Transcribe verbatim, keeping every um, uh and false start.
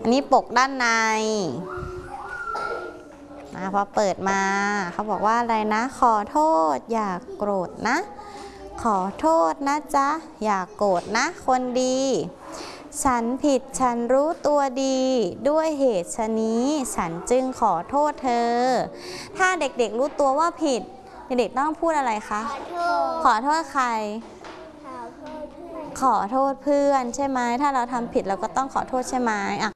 อันนี้ปกด้านในนะพอเปิดมาเขาบอกว่าอะไรนะขอโทษอย่าโกรธนะขอโทษนะจ๊ะอย่าโกรธนะคนดีฉันผิดฉันรู้ตัวดีด้วยเหตุชนี้ฉันจึงขอโทษเธอถ้าเด็กๆรู้ตัวว่าผิดเด็กๆต้องพูดอะไรคะขอโทษขอโทษใครขอโทษเพื่อนใช่ไหมถ้าเราทำผิดเราก็ต้องขอโทษใช่ไหมอ่ะ